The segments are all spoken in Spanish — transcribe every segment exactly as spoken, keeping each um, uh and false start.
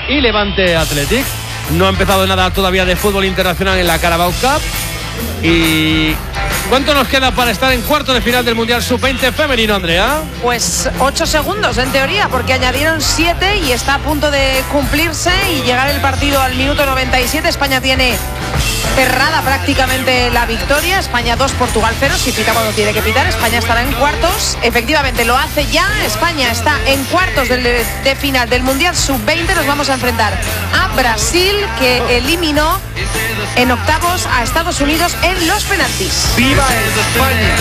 y Levante Athletic. No ha empezado nada todavía de fútbol internacional en la Carabao Cup. ¿Y cuánto nos queda para estar en cuarto de final del Mundial sub veinte femenino, Andrea? Pues ocho segundos en teoría, porque añadieron siete y está a punto de cumplirse y llegar el partido al minuto noventa y siete. España tiene cerrada prácticamente la victoria. España dos, Portugal cero. Si pita cuando tiene que pitar, España estará en cuartos. Efectivamente, lo hace ya. España está en cuartos de, de final del Mundial sub veinte. Nos vamos a enfrentar a Brasil, que eliminó en octavos a Estados Unidos en los penaltis. ¡Viva España!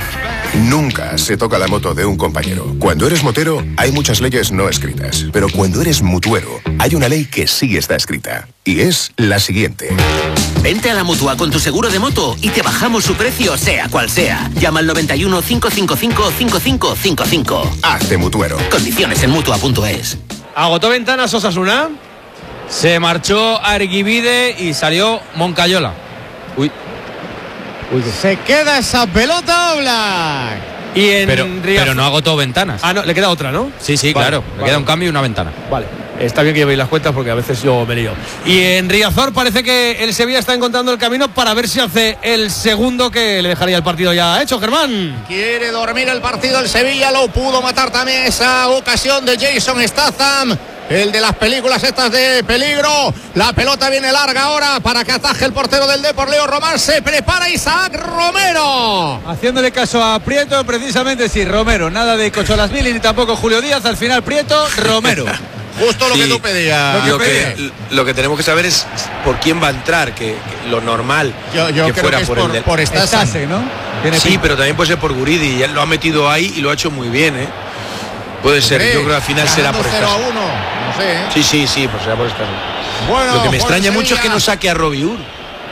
Nunca se toca la moto de un compañero. Cuando eres motero, hay muchas leyes no escritas. Pero cuando eres mutuero, hay una ley que sí está escrita. Y es la siguiente. Vente a la Mutua con tu seguro de moto y te bajamos su precio, sea cual sea. Llama al noventa y uno, cinco cinco cinco, cinco cinco cinco cinco. Hazte mutuero. Condiciones en Mutua punto es. ¿Agotó ventanas Osasuna? Se marchó Arguibide y salió Moncayola. Uy. Uy, se queda esa pelota Oblak. Y en Pero, Riazor... pero no agotó ventanas. Ah, no, le queda otra, ¿no? Sí, sí, Vale, claro. vale. Le queda un cambio y una ventana. Vale, está bien que llevéis las cuentas porque a veces yo me lío. Y en Riazor parece que el Sevilla está encontrando el camino para ver si hace el segundo que le dejaría el partido ya hecho, Germán. Quiere dormir el partido el Sevilla, lo pudo matar también esa ocasión de Jason Statham, el de las películas estas de peligro. La pelota viene larga ahora para que ataje el portero del Depor, Leo Román. Se prepara Isaac Romero. Haciéndole caso a Prieto, precisamente sí, Romero. Nada de Cocholasvili ni tampoco Julio Díaz. Al final Prieto, Romero. Justo lo Sí, que tú pedías. Lo que, lo que tenemos que saber es por quién va a entrar, que, que lo normal Yo, yo que creo fuera que es por, por, el de... por Statham. Estase, ¿no? Tiene Sí, pinta. pero también puede ser por Guridi. Y él lo ha metido ahí y lo ha hecho muy bien, ¿eh? Puede ser. Hombre, Yo creo que al final será ganando por cero a Statham. uno. No sé, ¿eh? Sí, sí, sí, pues será por Statham. Bueno, Lo que me por extraña mucho es que Sevilla. no saque a Robbie Ur.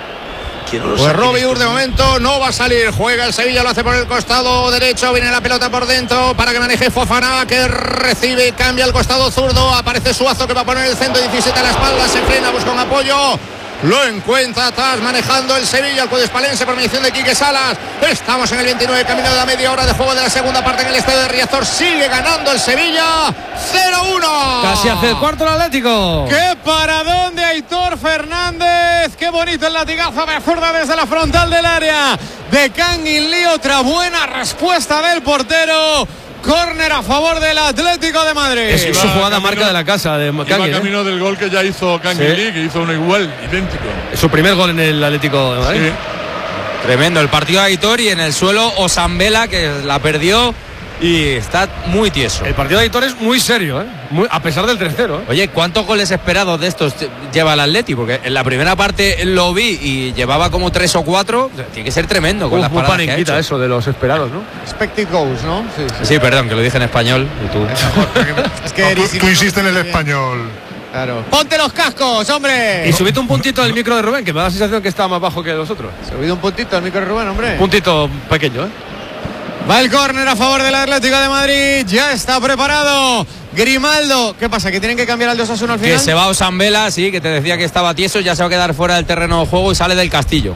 Que no lo Pues saque en Robbie estos Ur de momentos. momento no va a salir. Juega el Sevilla, lo hace por el costado derecho. Viene la pelota por dentro para que maneje Fofana, que recibe, cambia al costado zurdo. Aparece Suazo, que va a poner el centro, diecisiete a la espalda. Se frena, busca un apoyo. Lo encuentra atrás, manejando el Sevilla, el Cudespalense por mediación de Quique Salas. Estamos en el veintinueve, camino de la media hora de juego de la segunda parte en el estadio de Riazor. Sigue ganando el Sevilla, cero uno. Casi hace el cuarto el Atlético. ¡Qué paradón de Aitor Fernández! ¡Qué bonito el latigazo de zurda desde la frontal del área de Kangin Lee! Otra buena respuesta del portero. Córner a favor del Atlético de Madrid. Es su jugada camino, marca de la casa de Iba Kangin, ¿eh? camino del gol que ya hizo Kangin Sí. Lee, que hizo uno igual, idéntico. Es su primer gol en el Atlético de Madrid. Sí. Tremendo el partido de Aitor y en el suelo Osambela, que la perdió y está muy tieso. El partido de Aitor es muy serio, ¿eh? Muy, a pesar del tres cero, ¿eh? Oye, ¿cuántos goles esperados de estos lleva el Atleti? Porque en la primera parte lo vi y llevaba como tres o cuatro. O sea, tiene que ser tremendo con Uf, las muy paradas que ha paniquita hecho. eso de los esperados, ¿no? Expected goals, ¿no? Sí, sí. Sí, perdón, que lo dije en español y tú. Es que Tú, tú insistes en el español. Claro. ¡Ponte los cascos, hombre! Y subid un puntito al micro de Rubén, que me da la sensación que está más bajo que los otros. Subido un puntito al micro de Rubén, hombre. Un puntito pequeño, ¿eh? Va el córner a favor del Atlético de Madrid. Ya está preparado Grimaldo. ¿Qué pasa? ¿Que tienen que cambiar al dos a uno al final? Que se va Osambela, sí, que te decía que estaba tieso, ya se va a quedar fuera del terreno de juego y sale del Castillo.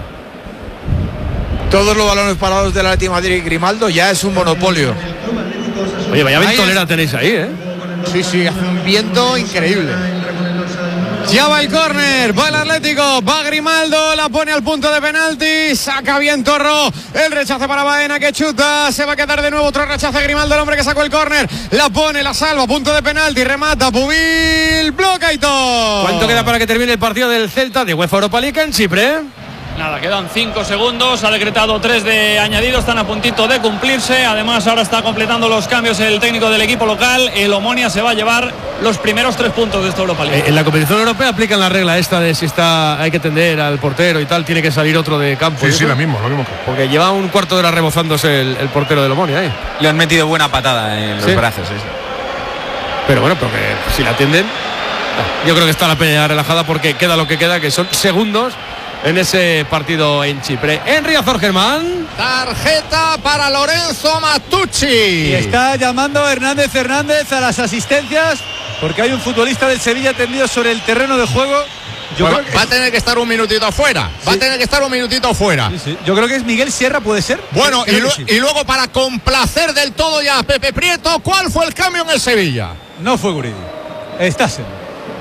Todos los balones parados del Atlético de Madrid, Grimaldo ya es un monopolio. Oye, vaya Ahí ventolera es. tenéis ahí, ¿eh? Sí, sí, hace un viento increíble. Ya va el córner, va el Atlético, va Grimaldo, la pone al punto de penalti, saca bien Torro, el rechace para Baena que chuta, se va a quedar de nuevo otro rechace Grimaldo, el hombre que sacó el córner, la pone, la salva, punto de penalti, remata, Pubil, bloca y todo. ¿Cuánto queda para que termine el partido del Celta de UEFA Europa League en Chipre? Nada, quedan cinco segundos, ha decretado tres de añadido, están a puntito de cumplirse, además ahora está completando los cambios el técnico del equipo local, el Omonia se va a llevar los primeros tres puntos de esta Europa League. Eh, en la competición europea aplican la regla esta de si está hay que tender al portero y tal, tiene que salir otro de campo. Sí, sí, lo mismo, lo mismo. Porque lleva un cuarto de hora rebozándose el, el portero del Omonia, ¿eh? Le han metido buena patada en los ¿Sí? brazos. ¿Sí? Pero bueno, porque si la atienden, yo creo que está la pelea relajada porque queda lo que queda, que son segundos en ese partido en Chipre. En Riazor, Germán. Tarjeta para Lorenzo Matucci. Y está llamando Hernández Hernández a las asistencias porque hay un futbolista del Sevilla tendido sobre el terreno de juego. Yo Bueno, creo que... va a tener que estar un minutito afuera. Va Sí. a tener que estar un minutito afuera. Sí, sí. Yo creo que es Miguel Sierra, ¿puede ser? Bueno, y, Creo que lu- sí. y luego para complacer del todo ya a Pepe Prieto, ¿cuál fue el cambio en el Sevilla? No fue Guridi. Stassen.